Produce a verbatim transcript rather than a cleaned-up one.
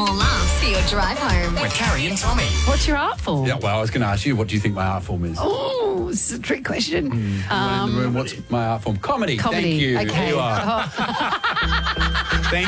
more laughs for your drive home. With Carrie and Tommy. What's your art form? Yeah, well, I was going to ask you, what do you think my art form is? Oh, this is a trick question. Mm. Um, in the room, what's my art form? Comedy. comedy. Thank you. Okay. Here you are. Oh. Thank